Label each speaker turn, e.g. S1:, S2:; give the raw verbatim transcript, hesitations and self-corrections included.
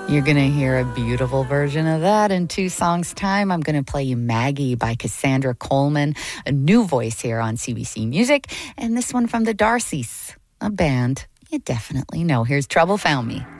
S1: You're going to hear a beautiful version of that in two songs' time. I'm going to play you Maggie by Cassandra Coleman, a new voice here on C B C Music, and this one from the Darcys, a band you definitely know. Here's Trouble Found Me.